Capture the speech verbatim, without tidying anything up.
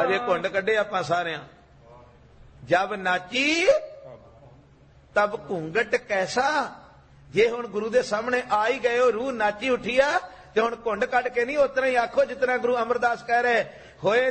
ਅਜੇ ਘੁੰਡ ਕੱਢੇ ਆਪਾਂ ਸਾਰਿਆਂ। ਜਬ ਨਾਚੀ ਤਬ ਘੂੰਗਟ ਕੈਸਾ। ਜੇ ਹੁਣ ਗੁਰੂ ਦੇ ਸਾਹਮਣੇ ਆ ਹੀ ਗਏ ਹੋ, ਰੂਹ ਨਾਚੀ ਉੱਠੀ ਆ, ਤੇ ਹੁਣ ਘੁੰਡ ਕੱਢ ਕੇ ਨਹੀਂ, ਉਤਨਾ ਹੀ ਆਖੋ ਜਿਤਨਾ ਗੁਰੂ ਅਮਰਦਾਸ ਕਹਿ ਰਹੇ ਹੋਏ